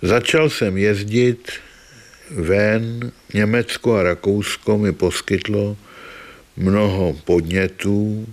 Začal jsem jezdit ven, Německo a Rakousko mi poskytlo mnoho podnětů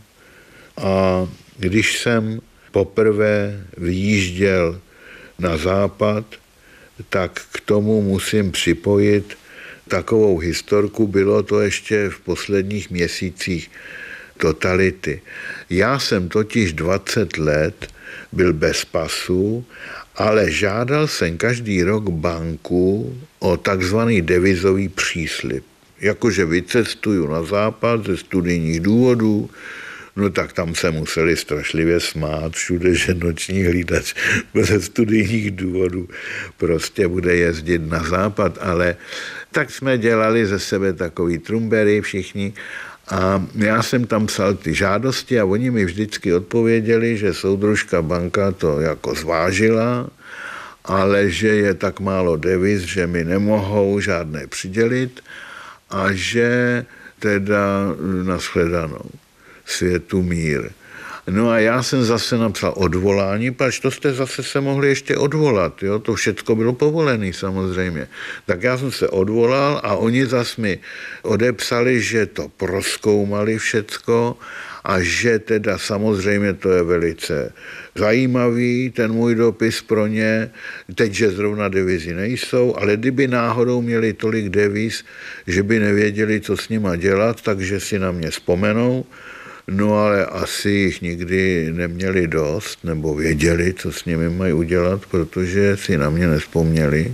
a když jsem poprvé vyjížděl na západ, tak k tomu musím připojit takovou historku, bylo to ještě v posledních měsících totality. Já jsem totiž 20 let byl bez pasu, ale žádal jsem každý rok banku o takzvaný devizový příslib. Jakože vycestuju na západ ze studijních důvodů, no tak tam se museli strašlivě smát všude, že noční hlídač ze studijních důvodů prostě bude jezdit na západ, ale tak jsme dělali ze sebe takový trumbery všichni a já jsem tam psal ty žádosti a oni mi vždycky odpověděli, že soudružka banka to jako zvážila, ale že je tak málo deviz, že mi nemohou žádné přidělit a že teda nashledanou. Světu mír. No a já jsem zase napsal odvolání, pač to jste zase se mohli ještě odvolat, jo? To všecko bylo povolené samozřejmě. Tak já jsem se odvolal a oni zase mi odepsali, že to prozkoumali všecko a že teda samozřejmě to je velice zajímavý, ten můj dopis pro ně, teď, že zrovna devizy nejsou, ale kdyby náhodou měli tolik deviz, že by nevěděli, co s nima dělat, takže si na mě vzpomenou. No ale asi jich nikdy neměli dost, nebo věděli, co s nimi mají udělat, protože si na mě nevzpomněli.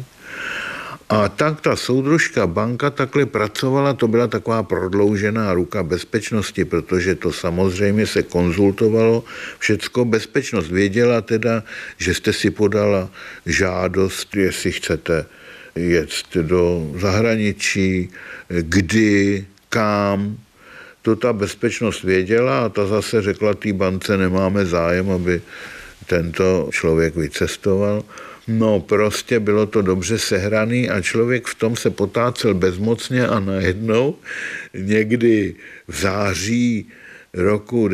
A tak ta soudružka banka takhle pracovala, to byla taková prodloužená ruka bezpečnosti, protože to samozřejmě se konzultovalo všecko. Bezpečnost věděla teda, že jste si podala žádost, jestli chcete jet do zahraničí, kdy, kam. To ta bezpečnost věděla a ta zase řekla té bance, nemáme zájem, aby tento člověk vycestoval. No prostě bylo to dobře sehraný a člověk v tom se potácel bezmocně a najednou někdy v září roku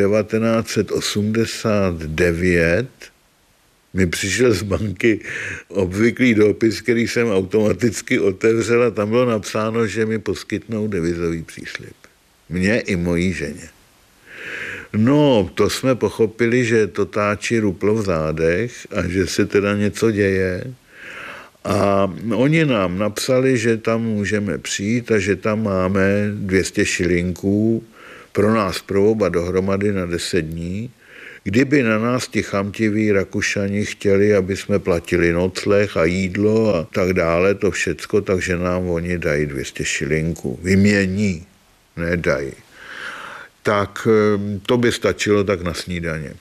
1989 mi přišel z banky obvyklý dopis, který jsem automaticky otevřel a tam bylo napsáno, že mi poskytnou devizový příslib. Mně i mojí ženě. No, to jsme pochopili, že to táčí ruplo v zádech a že se teda něco děje. A oni nám napsali, že tam můžeme přijít a že tam máme 200 šilinků pro nás pro oba dohromady na 10 dní. Kdyby na nás ti chamtiví Rakušani chtěli, aby jsme platili nocleh a jídlo a tak dále, to všecko, takže nám oni dají 200 šilinků. Vymění. Nedají. Tak to by stačilo tak na snídaně.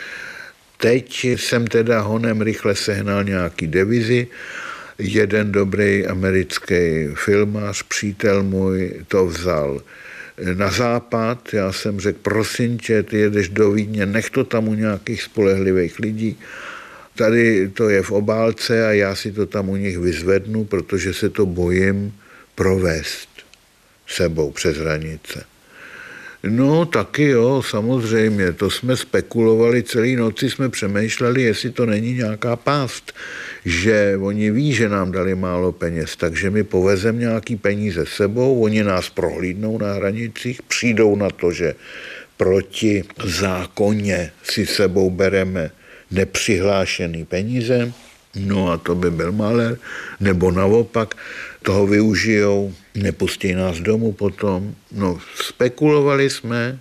Teď jsem teda honem rychle sehnal nějaký devizy. Jeden dobrý americký filmář, přítel můj, to vzal na západ. Já jsem řekl, prosím tě, ty jedeš do Vídně, nech to tam u nějakých spolehlivých lidí. Tady to je v obálce a já si to tam u nich vyzvednu, protože se to bojím provést sebou přes hranice. No taky jo, samozřejmě, to jsme spekulovali, celý noci jsme přemýšleli, jestli to není nějaká pást, že oni ví, že nám dali málo peněz, takže my povezem nějaký peníze sebou, oni nás prohlídnou na hranicích, přijdou na to, že proti zákonně si sebou bereme nepřihlášený peníze, no a to by byl malér, nebo naopak toho využijou, nepustí nás domů potom. No, spekulovali jsme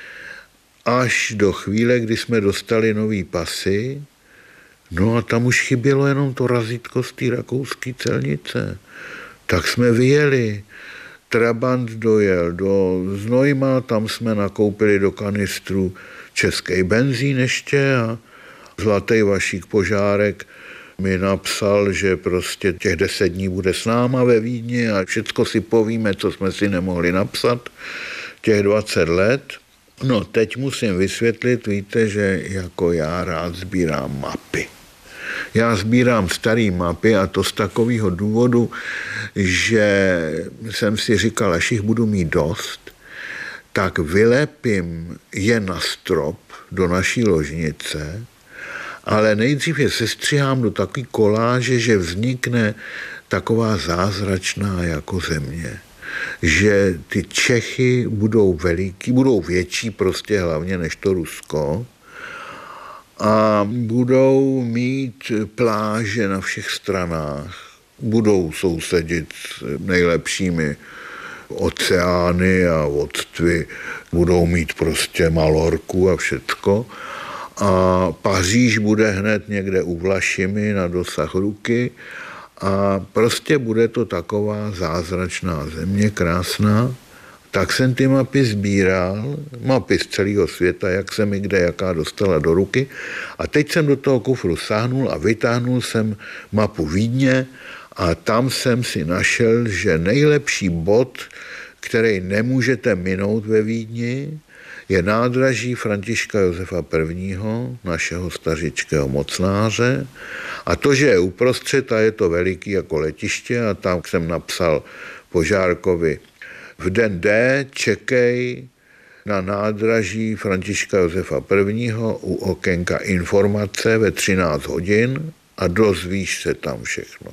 až do chvíle, kdy jsme dostali nový pasy, no a tam už chybělo jenom to razítko z té rakouské celnice. Tak jsme vyjeli. Trabant dojel do Znojma, tam jsme nakoupili do kanistru český benzín ještě a zlatý Vašík Požárek mi napsal, že prostě těch 10 dní bude s náma ve Vídni a všecko si povíme, co jsme si nemohli napsat těch 20 let. No teď musím vysvětlit, víte, že jako já rád sbírám mapy. Já sbírám staré mapy a to z takového důvodu, že jsem si říkal, až jich budu mít dost, tak vylepím je na strop do naší ložnice Ale nejdřív je sestřihám do takové koláže, že vznikne taková zázračná jako země. Že ty Čechy budou veliký, budou větší prostě hlavně než to Rusko a budou mít pláže na všech stranách. Budou sousedit s nejlepšími oceány a vodstvy, budou mít prostě Malorku a všecko. A Paříž bude hned někde u Vlašimi na dosah ruky a prostě bude to taková zázračná země, krásná. Tak jsem ty mapy sbíral, mapy z celého světa, jak se mi kde jaká dostala do ruky. A teď jsem do toho kufru sáhnul a vytáhnul jsem mapu Vídně a tam jsem si našel, že nejlepší bod, který nemůžete minout ve Vídni, je nádraží Františka Josefa I., našeho stařičkého mocnáře. A to, že je uprostřed a je to veliký jako letiště a tam jsem napsal Požárkovi: v den D čekej na nádraží Františka Josefa I. U okénka informace ve 13 hodin a dozvíš se tam všechno.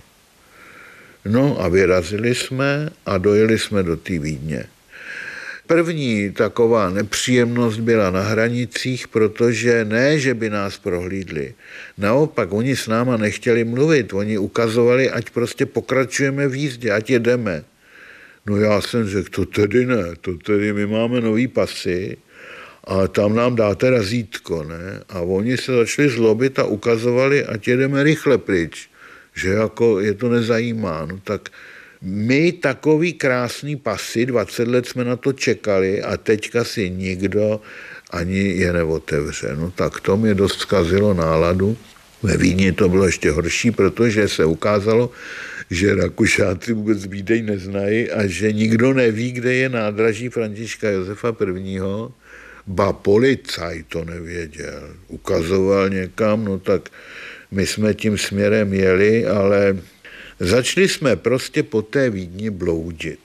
No a vyrazili jsme a dojeli jsme do té Vídně. První taková nepříjemnost byla na hranicích, protože ne, že by nás prohlídli. Naopak, oni s náma nechtěli mluvit, oni ukazovali, ať prostě pokračujeme v jízdě, ať jedeme. No já jsem řekl, to tedy ne, to tedy my máme nový pasy a tam nám dáte razítko, ne? A oni se začali zlobit a ukazovali, ať jedeme rychle pryč, že jako je to nezajímá. No tak my takový krásný pasy, 20 let jsme na to čekali a teďka si nikdo ani je neotevře. No tak to mi dost zkazilo náladu. Ve Vídni to bylo ještě horší, protože se ukázalo, že Rakušáci vůbec Vídeň neznají a že nikdo neví, kde je nádraží Františka Josefa I. Ba policaj to nevěděl. Ukazoval někam, no tak my jsme tím směrem jeli, ale začali jsme prostě po té Vídni bloudit.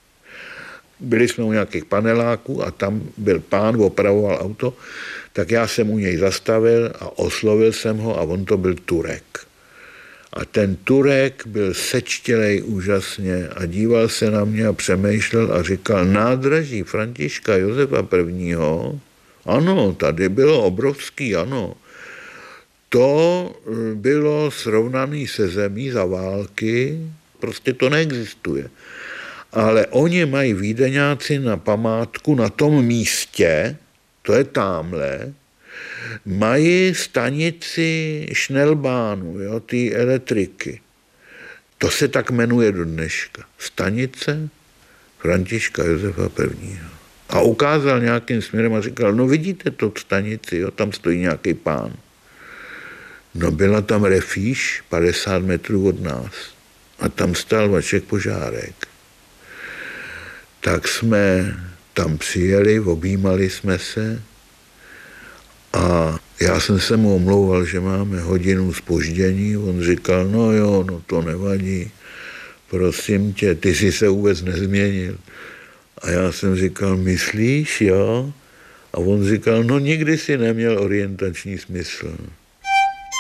Byli jsme u nějakých paneláků a tam byl pán, opravoval auto, tak já jsem u něj zastavil a oslovil jsem ho a on to byl Turek. A ten Turek byl sečtělej úžasně a díval se na mě a přemýšlel a říkal: nádraží Františka Josefa I. Ano, tady bylo obrovský, ano. To bylo srovnané se zemí za války, prostě to neexistuje. Ale oni mají Vídeňáci na památku na tom místě, to je támhle, mají stanici Schnellbahnu, jo, ty elektriky. To se tak jmenuje do dneška. Stanice Františka Josefa I. A ukázal nějakým směrem a říkal: no vidíte to stanici, jo, tam stojí nějaký pán. No byla tam refíš 50 metrů od nás a tam stál Vašek Požárek. Tak jsme tam přijeli, objímali jsme se a já jsem se mu omlouval, že máme hodinu zpoždění. On říkal: no jo, no to nevadí, prosím tě, ty jsi se vůbec nezměnil. A já jsem říkal: myslíš, jo? A on říkal: no nikdy si neměl orientační smysl.